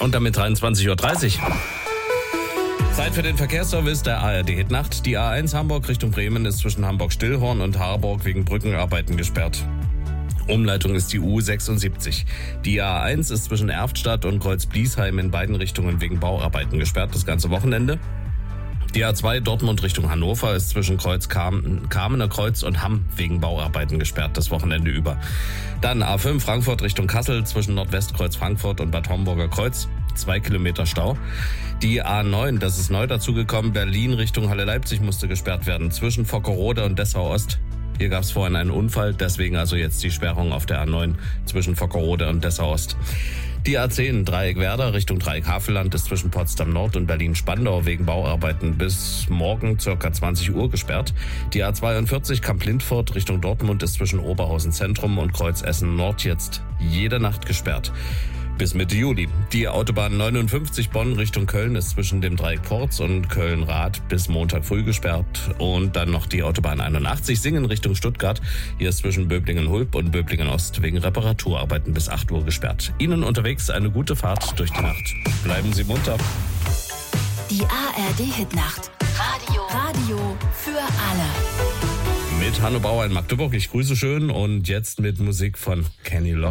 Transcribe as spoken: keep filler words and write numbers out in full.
Und damit dreiundzwanzig Uhr dreißig. Zeit für den Verkehrsservice der A R D Hitnacht. Die A eins Hamburg Richtung Bremen ist zwischen Hamburg-Stillhorn und Harburg wegen Brückenarbeiten gesperrt. Umleitung ist die U sechsundsiebzig. Die A eins ist zwischen Erftstadt und Kreuz-Bliesheim in beiden Richtungen wegen Bauarbeiten gesperrt, das ganze Wochenende. Die A zwei Dortmund Richtung Hannover ist zwischen Kreuz Kam- Kamener Kreuz und Hamm wegen Bauarbeiten gesperrt, das Wochenende über. Dann A fünf Frankfurt Richtung Kassel zwischen Nordwestkreuz Frankfurt und Bad Homburger Kreuz. Zwei Kilometer Stau. Die A neun, das ist neu dazugekommen, Berlin Richtung Halle-Leipzig musste gesperrt werden, zwischen Vockerode und Dessau-Ost. Hier gab es vorhin einen Unfall, deswegen also jetzt die Sperrung auf der A neun zwischen Vockerode und Dessau-Ost. Die A zehn Dreieck-Werder Richtung Dreieck-Havelland ist zwischen Potsdam Nord und Berlin-Spandau wegen Bauarbeiten bis morgen ca. zwanzig Uhr gesperrt. Die A zweiundvierzig Kamp-Lindfort Richtung Dortmund ist zwischen Oberhausen Zentrum und Kreuz Essen Nord jetzt jede Nacht gesperrt. Bis Mitte Juli. Die Autobahn neunundfünfzig Bonn Richtung Köln ist zwischen dem Dreieck Porz und Köln-Rath bis Montag früh gesperrt. Und dann noch die Autobahn einundachtzig Singen Richtung Stuttgart. Hier ist zwischen Böblingen-Hulb und Böblingen-Ost wegen Reparaturarbeiten bis acht Uhr gesperrt. Ihnen unterwegs eine gute Fahrt durch die Nacht. Bleiben Sie munter. Die A R D Hitnacht. Radio. Radio für alle. Mit Hanno Bauer in Magdeburg. Ich grüße schön und jetzt mit Musik von Kenny Loggins.